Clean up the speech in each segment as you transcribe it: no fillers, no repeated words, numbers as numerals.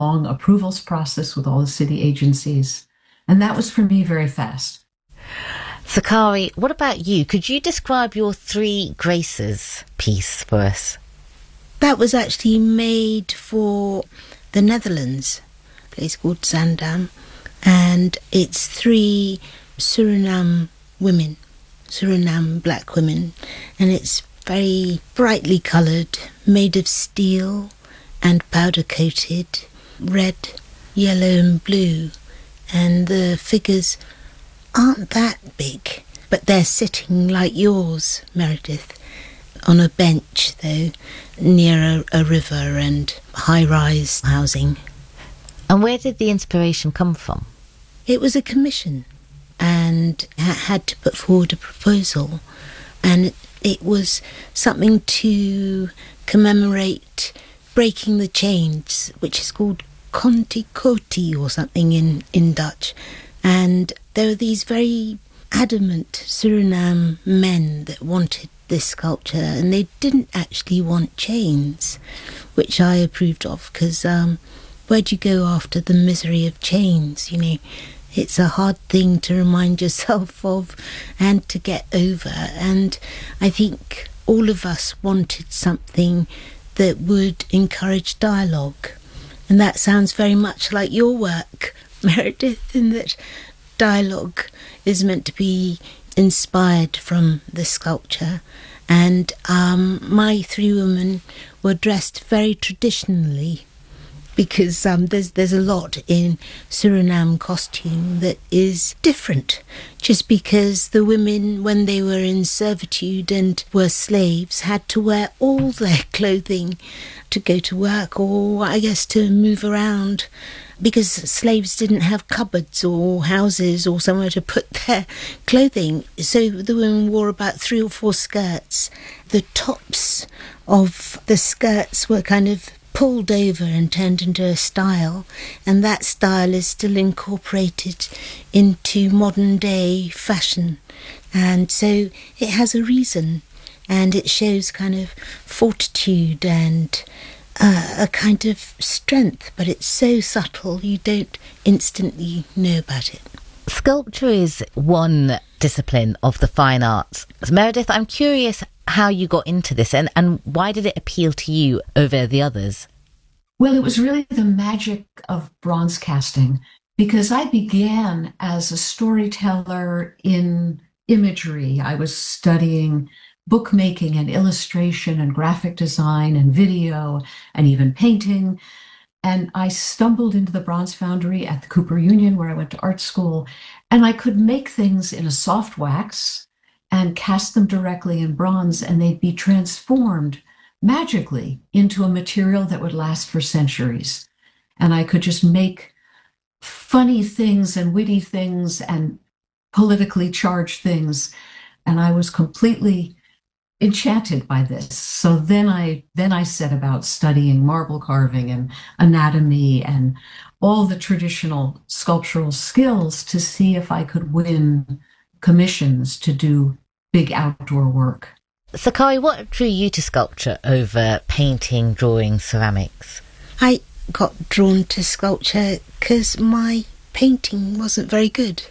long approvals process with all the city agencies. And that was for me very fast. Sakari, what about you? Could you describe your Three Graces piece for us? That was actually made for the Netherlands, a place called Zaandam, and it's three Suriname women, Suriname black women, and it's very brightly coloured, made of steel and powder coated, red, yellow and blue, and the figures aren't that big, but they're sitting like yours, Meredith, on a bench, though, near a river and high-rise housing. And where did the inspiration come from? It was a commission, and had to put forward a proposal, and it was something to commemorate breaking the chains, which is called Conti Coty or something in Dutch. And there were these very adamant Suriname men that wanted this sculpture, and they didn't actually want chains, which I approved of, because where'd you go after the misery of chains? You know, it's a hard thing to remind yourself of and to get over. And I think all of us wanted something that would encourage dialogue. And that sounds very much like your work, Meredith, in that dialogue is meant to be inspired from the sculpture. And my three women were dressed very traditionally, because there's a lot in Suriname costume that is different, just because the women, when they were in servitude and were slaves, had to wear all their clothing to go to work, or I guess to move around, because slaves didn't have cupboards or houses or somewhere to put their clothing. So the women wore about 3 or 4 skirts. The tops of the skirts were kind of pulled over and turned into a style, and that style is still incorporated into modern day fashion. And so it has a reason, and it shows kind of fortitude and a kind of strength, but it's so subtle you don't instantly know about it. Sculpture is one discipline of the fine arts. Meredith, I'm curious how you got into this, and why did it appeal to you over the others? Well, it was really the magic of bronze casting, because I began as a storyteller in imagery. I was studying bookmaking and illustration and graphic design and video and even painting. And I stumbled into the Bronze Foundry at the Cooper Union, where I went to art school, and I could make things in a soft wax and cast them directly in bronze, and they'd be transformed magically into a material that would last for centuries. And I could just make funny things and witty things and politically charged things. And I was completely enchanted by this. So then I set about studying marble carving and anatomy and all the traditional sculptural skills to see if I could win commissions to do big outdoor work. Sakari, what drew you to sculpture over painting, drawing, ceramics? I got drawn to sculpture because my painting wasn't very good.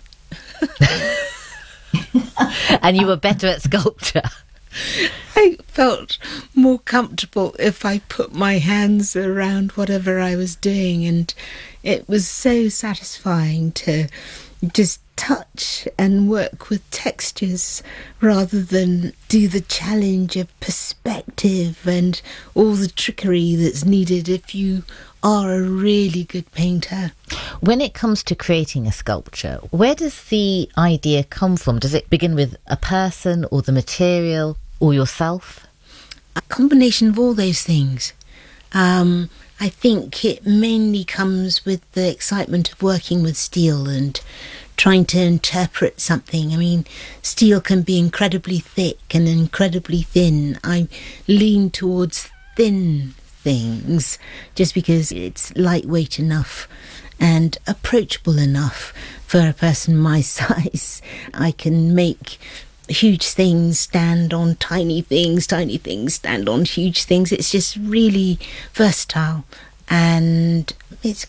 And you were better at sculpture? I felt more comfortable if I put my hands around whatever I was doing, and it was so satisfying to just touch and work with textures rather than do the challenge of perspective and all the trickery that's needed if you are a really good painter. When it comes to creating a sculpture, where does the idea come from? Does it begin with a person or the material or yourself? A combination of all those things. I think it mainly comes with the excitement of working with steel and trying to interpret something. I mean, steel can be incredibly thick and incredibly thin. I lean towards thin things just because it's lightweight enough and approachable enough for a person my size. I can make huge things stand on tiny things stand on huge things. It's just really versatile. and it's